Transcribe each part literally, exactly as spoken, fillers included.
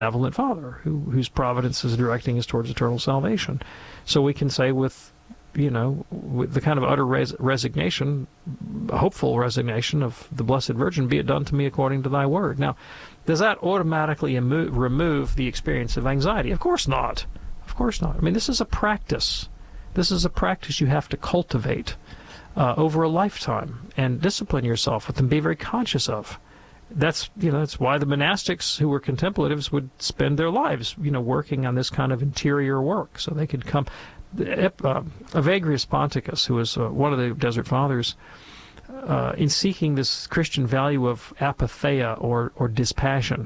benevolent Father who, whose providence is directing us towards eternal salvation. So we can say with, you know, with the kind of utter res resignation, hopeful resignation of the Blessed Virgin, be it done to me according to thy word. Now, does that automatically remove the experience of anxiety? Of course not. Of course not. I mean, this is a practice. This is a practice you have to cultivate uh, over a lifetime and discipline yourself with and be very conscious of. That's, you know, that's why the monastics who were contemplatives would spend their lives, you know, working on this kind of interior work so they could come. Uh, Evagrius Ponticus, who was uh, one of the Desert Fathers, uh, in seeking this Christian value of apatheia or, or dispassion,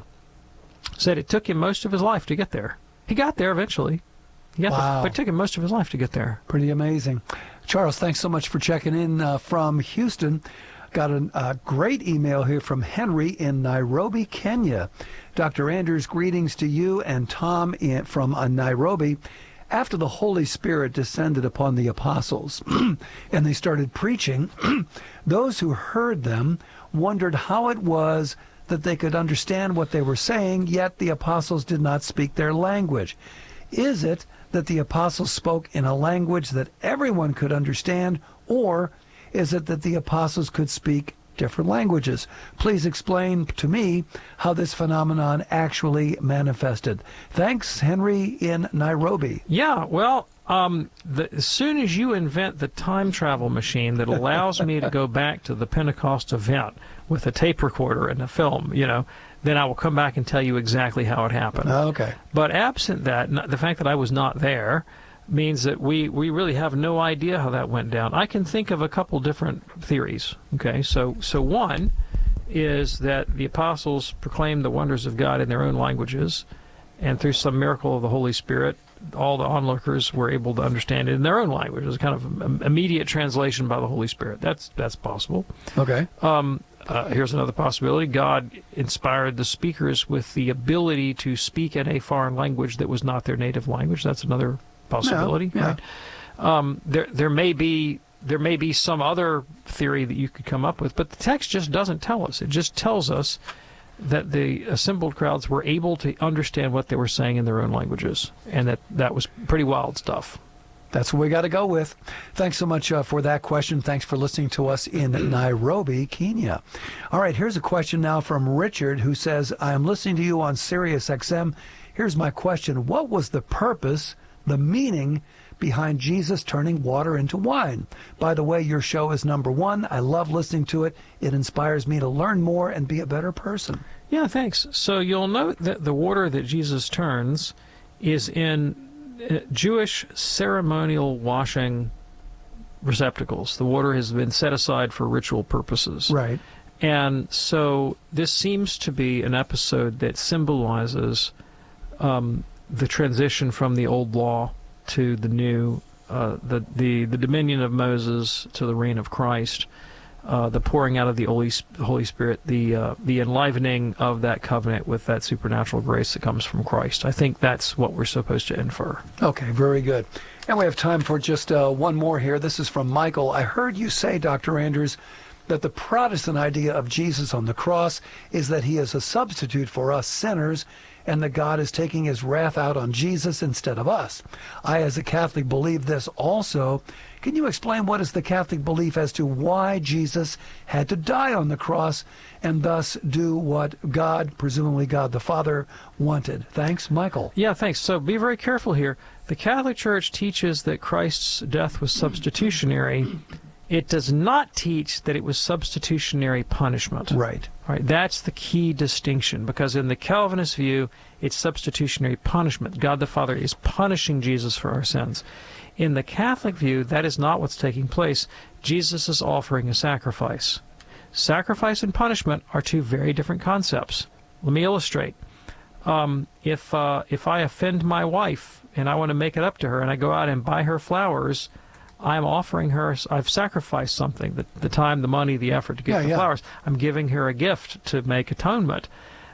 said it took him most of his life to get there. He got there eventually. He got wow. there, but it took him most of his life to get there. Pretty amazing. Charles, thanks so much for checking in uh, from Houston. Got a uh, great email here from Henry in Nairobi, Kenya. Doctor Anders, greetings to you and Tom in, from uh, Nairobi. After the Holy Spirit descended upon the apostles and they started preaching, those who heard them wondered how it was that they could understand what they were saying, yet the apostles did not speak their language. Is it that the apostles spoke in a language that everyone could understand, or is it that the apostles could speak different languages? Please explain to me how this phenomenon actually manifested. Thanks, Henry in Nairobi. Yeah, well, um, the, as soon as you invent the time travel machine that allows me to go back to the Pentecost event with a tape recorder and a film, you know, then I will come back and tell you exactly how it happened. Okay. But absent that, the fact that I was not there means that we, we really have no idea how that went down. I can think of a couple different theories. Okay, so so one is that the apostles proclaimed the wonders of God in their own languages, and through some miracle of the Holy Spirit, all the onlookers were able to understand it in their own language. It was kind of immediate translation by the Holy Spirit. That's that's possible. Okay. Um, uh, here's another possibility. God inspired the speakers with the ability to speak in a foreign language that was not their native language. That's another possibility. Yeah, yeah. Right? Um, there, there may be there may be some other theory that you could come up with, but the text just doesn't tell us. It just tells us that the assembled crowds were able to understand what they were saying in their own languages, and that that was pretty wild stuff. That's what we got to go with. Thanks so much uh, for that question. Thanks for listening to us in Nairobi, Kenya. All right, here's a question now from Richard, who says, I am listening to you on Sirius X M. Here's my question. What was the purpose, the meaning behind Jesus turning water into wine? By the way, your show is number one. I love listening to it. It inspires me to learn more and be a better person. Yeah, thanks. So you'll note that the water that Jesus turns is in Jewish ceremonial washing receptacles. The water has been set aside for ritual purposes. Right. And so this seems to be an episode that symbolizes um, the transition from the old law to the new, uh, the, the, the dominion of Moses to the reign of Christ, uh, the pouring out of the Holy, Holy Spirit, the, uh, the enlivening of that covenant with that supernatural grace that comes from Christ. I think that's what we're supposed to infer. Okay, very good. And we have time for just uh, one more here. This is from Michael. I heard you say, Doctor Anders, that the Protestant idea of Jesus on the cross is that he is a substitute for us sinners, and that God is taking his wrath out on Jesus instead of us. I, as a Catholic, believe this also. Can you explain what is the Catholic belief as to why Jesus had to die on the cross and thus do what God, presumably God the Father, wanted? Thanks, Michael. Yeah, thanks. So be very careful here. The Catholic Church teaches that Christ's death was substitutionary. It does not teach that it was substitutionary punishment. Right. Right. That's the key distinction, because in the Calvinist view, it's substitutionary punishment. God the Father is punishing Jesus for our sins. In the Catholic view, that is not what's taking place. Jesus is offering a sacrifice. Sacrifice and punishment are two very different concepts. Let me illustrate. Um, if uh, if I offend my wife and I want to make it up to her, and I go out and buy her flowers, I'm offering her, I've sacrificed something, the, the time, the money, the effort to get yeah, the yeah. flowers. I'm giving her a gift to make atonement.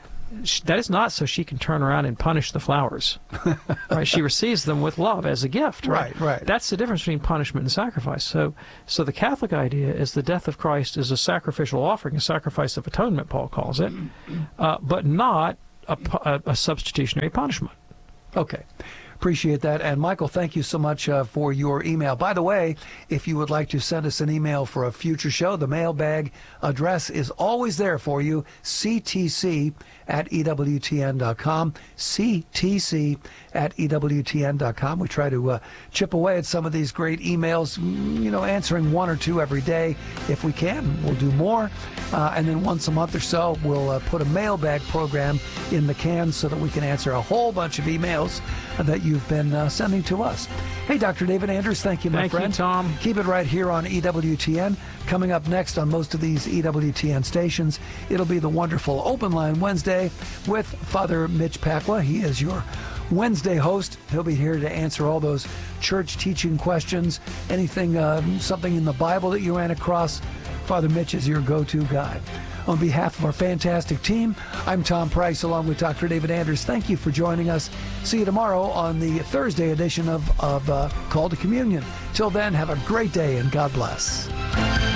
That is not so she can turn around and punish the flowers. Right? She receives them with love as a gift. Right? Right, right. That's the difference between punishment and sacrifice. So, so the Catholic idea is the death of Christ is a sacrificial offering, a sacrifice of atonement, Paul calls it, uh, but not a, a, a substitutionary punishment. Okay. Appreciate that. And Michael, thank you so much uh, for your email. By the way, if you would like to send us an email for a future show, the mailbag address is always there for you, c t c at e w t n dot com, c t c at e w t n dot com. We try to uh, chip away at some of these great emails, you know, answering one or two every day if we can. We'll do more. Uh, and then once a month or so, we'll uh, put a mailbag program in the can so that we can answer a whole bunch of emails that you've been uh, sending to us. Hey, Doctor David Anders, thank you, my thank friend. Thank you, Tom. Keep it right here on E W T N. Coming up next on most of these E W T N stations, it'll be the wonderful Open Line Wednesday with Father Mitch Pacwa. He is your Wednesday host. He'll be here to answer all those church teaching questions, anything, uh, something in the Bible that you ran across. Father Mitch is your go-to guy. On behalf of our fantastic team, I'm Tom Price along with Doctor David Anders. Thank you for joining us. See you tomorrow on the Thursday edition of, of uh, Call to Communion. Till then, have a great day and God bless.